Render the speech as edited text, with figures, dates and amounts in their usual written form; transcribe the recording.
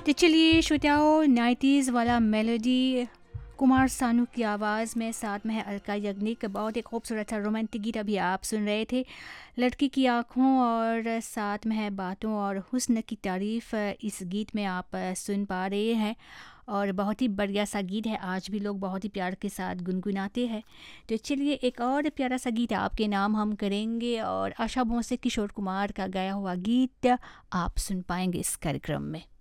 तो चलिए श्रोताओं, 90s वाला मेलोडी कुमार सानू की आवाज़ में, साथ में है अलका याग्निक। बहुत एक खूबसूरत सा रोमांटिक गीत अभी आप सुन रहे थे। लड़की की आँखों और साथ में है बातों और हुस्न की तारीफ़ इस गीत में आप सुन पा रहे हैं। और बहुत ही बढ़िया सा गीत है, आज भी लोग बहुत ही प्यार के साथ गुनगुनाते हैं। तो चलिए एक और प्यारा सा गीत आपके नाम हम करेंगे और आशा भोंसले किशोर कुमार का गाया हुआ गीत आप सुन पाएंगे इस कार्यक्रम में।